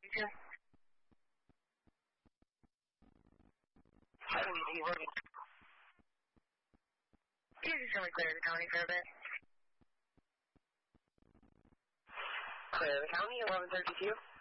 You just only clear the county for a bit. Clear the county, 1132.